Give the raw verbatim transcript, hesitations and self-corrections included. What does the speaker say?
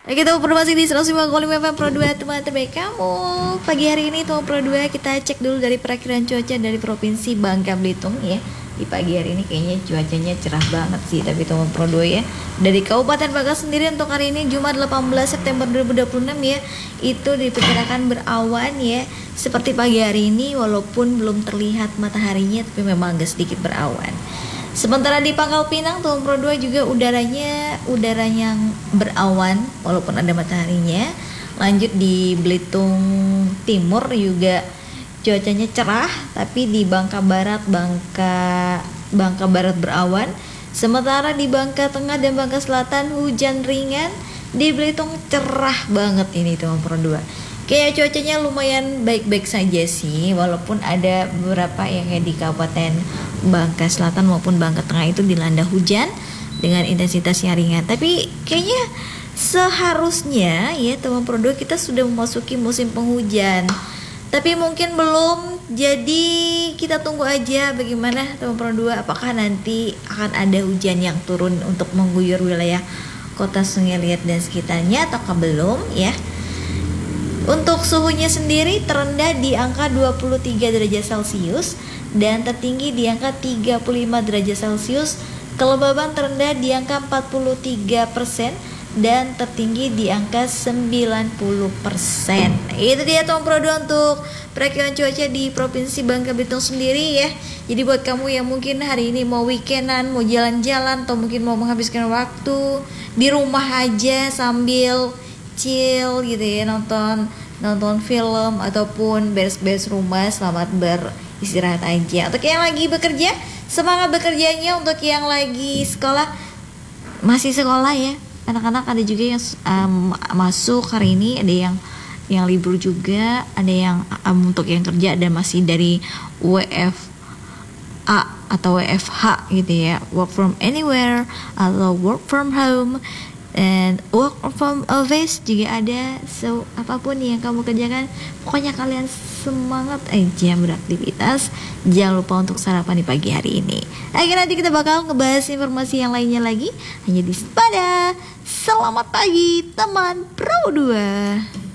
Oke, teman Pro masih di seratus lima koma lima F M Pro dua, teman terbaik kamu. Pagi hari ini teman Pro dua kita cek dulu dari perakiraan cuaca dari Provinsi Bangka Belitung ya. Di pagi hari ini kayaknya cuacanya cerah banget sih, tapi teman Pro dua ya. Dari Kabupaten Bangka sendiri untuk hari ini Jumat delapan belas September dua ribu dua puluh enam ya, itu diperkirakan berawan ya. Seperti pagi hari ini walaupun belum terlihat mataharinya, tapi memang agak sedikit berawan. Sementara di Pangkal Pinang, Tuan Pro dua juga udaranya udara yang berawan walaupun ada mataharinya. Lanjut di Belitung Timur juga cuacanya cerah, tapi di Bangka Barat, Bangka Bangka Barat berawan. Sementara di Bangka Tengah dan Bangka Selatan hujan ringan. Di Belitung cerah banget ini Tuan Pro dua. Kayak cuacanya lumayan baik-baik saja sih, walaupun ada beberapa yang kayak di Kabupaten Bangka Selatan maupun Bangka Tengah itu dilanda hujan dengan intensitas yang ringan. Tapi kayaknya seharusnya ya teman Pro dua kita sudah memasuki musim penghujan. Tapi mungkin belum, jadi kita tunggu aja bagaimana teman Pro dua, apakah nanti akan ada hujan yang turun untuk mengguyur wilayah Kota Sungai Liat dan sekitarnya ataukah belum ya. Untuk suhunya sendiri terendah di angka dua puluh tiga derajat Celcius dan tertinggi di angka tiga puluh lima derajat Celcius. Kelembaban terendah di angka empat puluh tiga persen dan tertinggi di angka sembilan puluh persen. Itu dia Tuan Pro dua untuk perakiraan cuaca di Provinsi Bangka Belitung sendiri ya. Jadi buat kamu yang mungkin hari ini mau weekendan, mau jalan-jalan atau mungkin mau menghabiskan waktu di rumah aja sambil chill gitu ya, nonton nonton film ataupun beres-beres rumah, selamat beristirahat aja. Untuk yang lagi bekerja, semangat bekerjanya. Untuk yang lagi sekolah, masih sekolah ya, anak-anak ada juga yang um, masuk hari ini, ada yang yang libur juga, ada yang um, untuk yang kerja dan masih dari W F A atau W F H gitu ya, work from anywhere atau work from home. And work from office juga ada. So apapun yang kamu kerjakan, pokoknya kalian semangat aja beraktivitas. Jangan lupa untuk sarapan di pagi hari ini. Akhirnya nanti kita bakal ngebahas informasi yang lainnya lagi hanya di Sepada. Selamat pagi teman Pro dua.